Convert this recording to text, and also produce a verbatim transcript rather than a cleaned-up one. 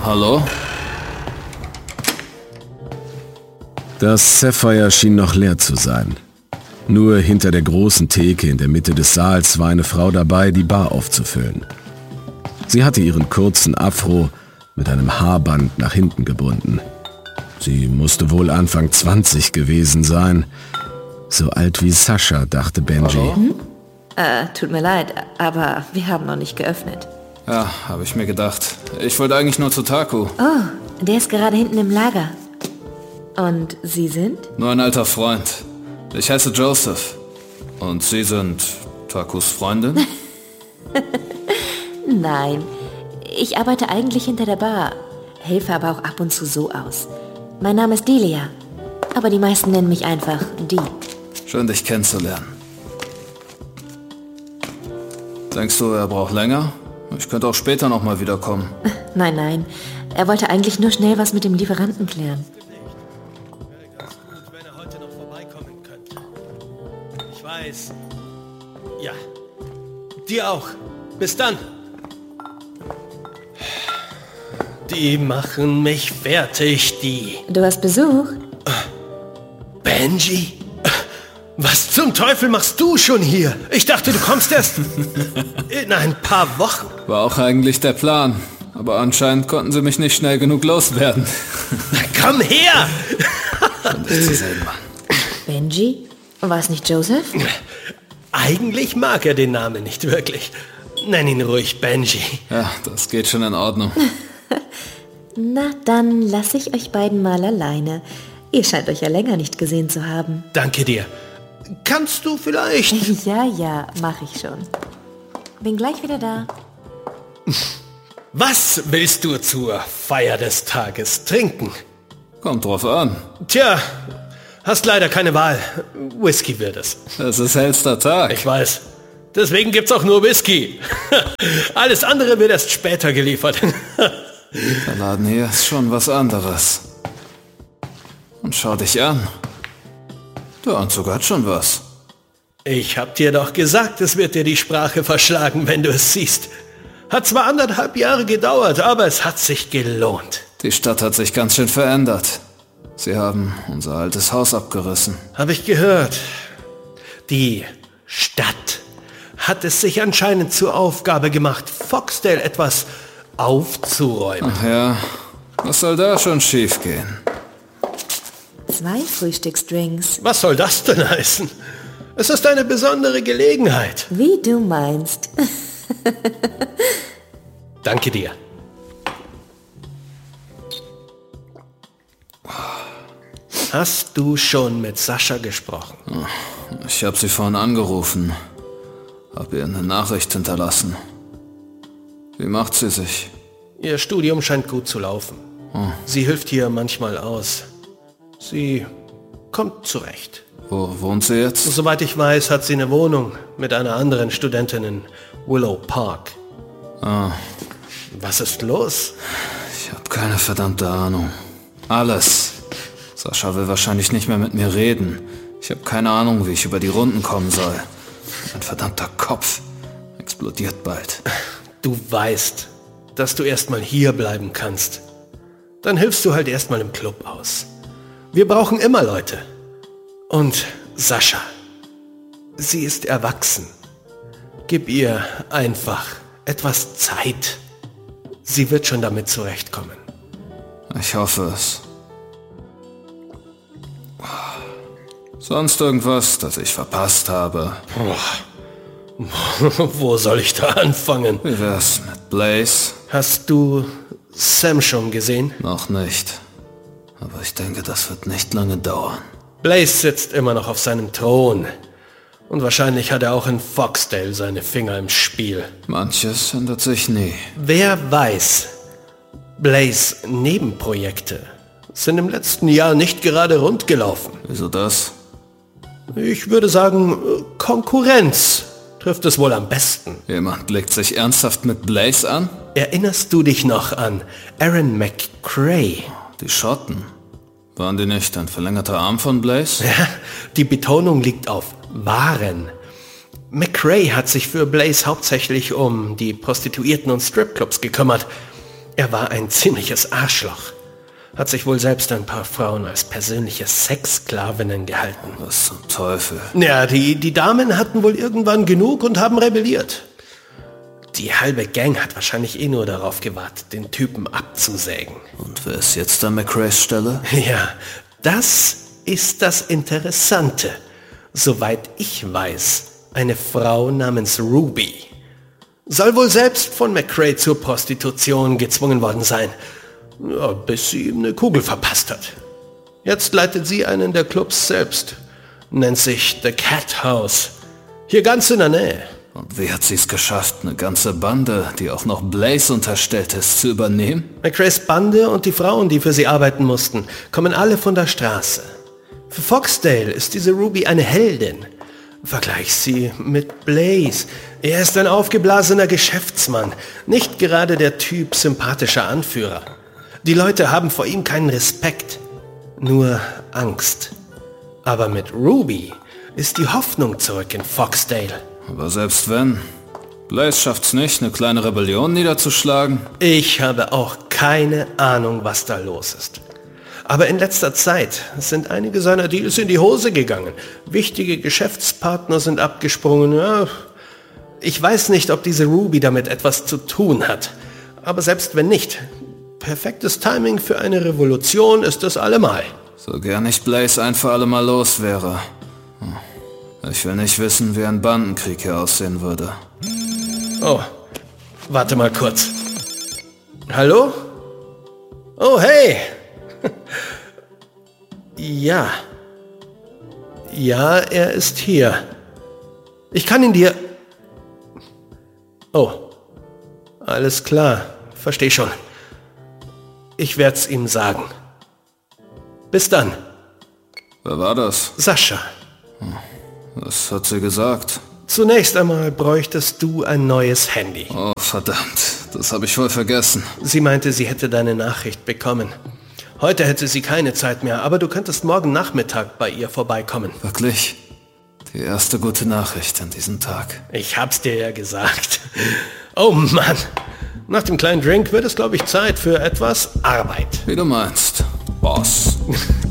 Hallo? Das Sapphire schien noch leer zu sein. Nur hinter der großen Theke in der Mitte des Saals war eine Frau dabei, die Bar aufzufüllen. Sie hatte ihren kurzen Afro mit einem Haarband nach hinten gebunden. Sie musste wohl Anfang zwanzig gewesen sein. So alt wie Sascha, dachte Benji. Hm? Äh, tut mir leid, aber wir haben noch nicht geöffnet. Ja, habe ich mir gedacht. Ich wollte eigentlich nur zu Taku. Oh, der ist gerade hinten im Lager. Und Sie sind? Nur ein alter Freund. Ich heiße Joseph. Und Sie sind Takus Freundin? Nein, ich arbeite eigentlich hinter der Bar, helfe aber auch ab und zu so aus. Mein Name ist Delia, aber die meisten nennen mich einfach Dee. Schön, dich kennenzulernen. Denkst du, er braucht länger? Ich könnte auch später noch mal wiederkommen. Nein, nein, er wollte eigentlich nur schnell was mit dem Lieferanten klären. Ich weiß. Ja, dir auch. Bis dann. Die machen mich fertig, die. Du hast Besuch? Benji? Was zum Teufel machst du schon hier? Ich dachte, du kommst erst in ein paar Wochen. War auch eigentlich der Plan. Aber anscheinend konnten sie mich nicht schnell genug loswerden. Komm her! Schön, dich zu sehen, Mann. Benji? War es nicht Joseph? Eigentlich mag er den Namen nicht wirklich. Nenn ihn ruhig Benji. Ja, das geht schon in Ordnung. Na, dann lasse ich euch beiden mal alleine. Ihr scheint euch ja länger nicht gesehen zu haben. Danke dir. Kannst du vielleicht... Ja, ja, mache ich schon. Bin gleich wieder da. Was willst du zur Feier des Tages trinken? Kommt drauf an. Tja, hast leider keine Wahl. Whisky wird es. Es ist hellster Tag. Ich weiß. Deswegen gibt's auch nur Whisky. Alles andere wird erst später geliefert. Der Laden hier ist schon was anderes. Und schau dich an. Der Anzug hat schon was. Ich hab dir doch gesagt, es wird dir die Sprache verschlagen, wenn du es siehst. Hat zwar anderthalb Jahre gedauert, aber es hat sich gelohnt. Die Stadt hat sich ganz schön verändert. Sie haben unser altes Haus abgerissen. Hab ich gehört. Die Stadt hat es sich anscheinend zur Aufgabe gemacht, Foxdale etwas aufzuräumen. Ach ja, was soll da schon schiefgehen? Zwei Frühstücksdrinks. Was soll das denn heißen? Es ist eine besondere Gelegenheit. Wie du meinst. Danke dir. Hast du schon mit Sascha gesprochen? Ich habe sie vorhin angerufen. Hab ihr eine Nachricht hinterlassen. Wie macht sie sich? Ihr Studium scheint gut zu laufen. Oh. Sie hilft hier manchmal aus. Sie kommt zurecht. Wo wohnt sie jetzt? Soweit ich weiß, hat sie eine Wohnung mit einer anderen Studentin in Willow Park. Ah. Was ist los? Ich habe keine verdammte Ahnung. Alles. Sascha will wahrscheinlich nicht mehr mit mir reden. Ich habe keine Ahnung, wie ich über die Runden kommen soll. Mein verdammter Kopf explodiert bald. Du weißt, dass du erstmal hier bleiben kannst. Dann hilfst du halt erstmal im Club aus. Wir brauchen immer Leute. Und Sascha, sie ist erwachsen. Gib ihr einfach etwas Zeit. Sie wird schon damit zurechtkommen. Ich hoffe es. Sonst irgendwas, das ich verpasst habe? Wo soll ich da anfangen? Wie wär's mit Blaze? Hast du Sam schon gesehen? Noch nicht. Aber ich denke, das wird nicht lange dauern. Blaze sitzt immer noch auf seinem Thron. Und wahrscheinlich hat er auch in Foxdale seine Finger im Spiel. Manches ändert sich nie. Wer weiß, Blaze Nebenprojekte sind im letzten Jahr nicht gerade rund gelaufen. Wieso das? Ich würde sagen, Konkurrenz trifft es wohl am besten. Jemand legt sich ernsthaft mit Blaze an? Erinnerst du dich noch an Aaron McCray? Die Schotten. Waren die nicht ein verlängerter Arm von Blaze? Ja, die Betonung liegt auf waren. McCray hat sich für Blaze hauptsächlich um die Prostituierten und Stripclubs gekümmert. Er war ein ziemliches Arschloch. Hat sich wohl selbst ein paar Frauen als persönliche Sexsklavinnen gehalten. Was zum Teufel? Ja, die, die Damen hatten wohl irgendwann genug und haben rebelliert. Die halbe Gang hat wahrscheinlich eh nur darauf gewartet, den Typen abzusägen. Und wer ist jetzt an McRaes Stelle? Ja, das ist das Interessante. Soweit ich weiß, eine Frau namens Ruby. Soll wohl selbst von McRae zur Prostitution gezwungen worden sein. Ja, bis sie ihm eine Kugel verpasst hat. Jetzt leitet sie einen der Clubs selbst. Nennt sich The Cat House. Hier ganz in der Nähe. Und wie hat sie es geschafft, eine ganze Bande, die auch noch Blaze unterstellt ist, zu übernehmen? McRaes Bande und die Frauen, die für sie arbeiten mussten, kommen alle von der Straße. Für Foxdale ist diese Ruby eine Heldin. Vergleich sie mit Blaze. Er ist ein aufgeblasener Geschäftsmann, nicht gerade der Typ sympathischer Anführer. Die Leute haben vor ihm keinen Respekt, nur Angst. Aber mit Ruby ist die Hoffnung zurück in Foxdale. Aber selbst wenn, Blaze schafft's nicht, eine kleine Rebellion niederzuschlagen. Ich habe auch keine Ahnung, was da los ist. Aber in letzter Zeit sind einige seiner Deals in die Hose gegangen. Wichtige Geschäftspartner sind abgesprungen. Ja, ich weiß nicht, ob diese Ruby damit etwas zu tun hat. Aber selbst wenn nicht, perfektes Timing für eine Revolution ist es allemal. So gern ich Blaze ein für alle Mal los wäre. Ich will nicht wissen, wie ein Bandenkrieg hier aussehen würde. Oh, warte mal kurz. Hallo? Oh, hey! Ja. Ja, er ist hier. Ich kann ihn dir... Oh. Alles klar. Versteh schon. Ich werd's ihm sagen. Bis dann. Wer war das? Sascha. Was hat sie gesagt? Zunächst einmal bräuchtest du ein neues Handy. Oh, verdammt. Das habe ich wohl vergessen. Sie meinte, sie hätte deine Nachricht bekommen. Heute hätte sie keine Zeit mehr, aber du könntest morgen Nachmittag bei ihr vorbeikommen. Wirklich? Die erste gute Nachricht an diesem Tag. Ich hab's dir ja gesagt. Oh Mann. Nach dem kleinen Drink wird es, glaube ich, Zeit für etwas Arbeit. Wie du meinst, Boss.